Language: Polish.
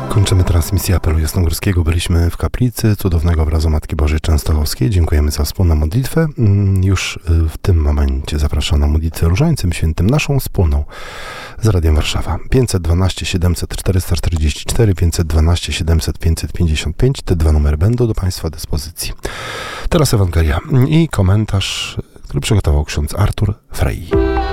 Kończymy transmisję apelu jasnogórskiego. Byliśmy w kaplicy cudownego obrazu Matki Bożej Częstochowskiej. Dziękujemy za wspólną modlitwę. Już w tym momencie zapraszam na modlitwę Różańcem Świętym, naszą wspólną z Radiem Warszawa. 512 700 444, 512 700 555. Te dwa numery będą do Państwa dyspozycji. Teraz Ewangelia i komentarz, który przygotował ksiądz Artur Frey.